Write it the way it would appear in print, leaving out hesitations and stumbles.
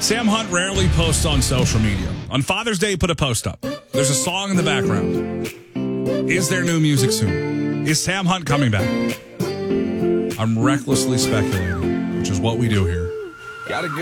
Sam Hunt rarely posts on social media. On Father's Day, he put a post up. There's a song in the background. Is there new music soon? Is Sam Hunt coming back? I'm recklessly speculating, which is what we do here. Got a good